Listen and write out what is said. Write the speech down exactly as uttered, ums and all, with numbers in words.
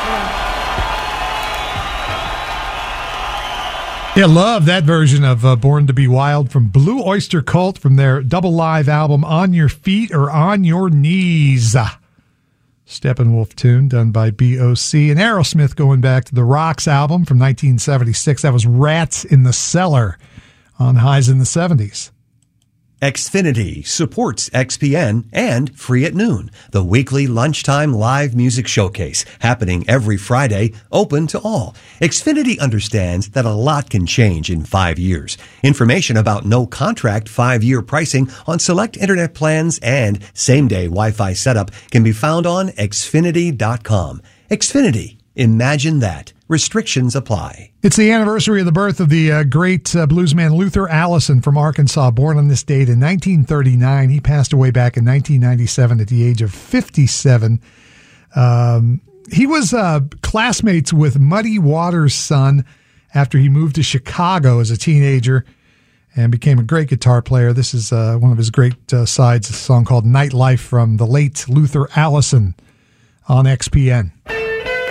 Yeah, love that version of uh, Born to Be Wild from Blue Oyster Cult from their double live album On Your Feet or On Your Knees. Steppenwolf tune done by B O C. And Aerosmith going back to the Rocks album from nineteen seventy-six. That was Rats in the Cellar on Highs in the seventies. Xfinity supports X P N and Free at Noon, the weekly lunchtime live music showcase happening every Friday, open to all. Xfinity understands that a lot can change in five years. Information about no contract five-year pricing on select internet plans and same-day Wi-Fi setup can be found on Xfinity dot com. Xfinity. Imagine that. Restrictions apply. It's the anniversary of the birth of the uh, great uh, bluesman Luther Allison from Arkansas, born on this date in nineteen thirty-nine. He passed away back in nineteen ninety-seven at the age of fifty-seven. Um, he was uh, classmates with Muddy Waters' son after he moved to Chicago as a teenager and became a great guitar player. This is uh, one of his great uh, sides, a song called Nightlife from the late Luther Allison on X P N.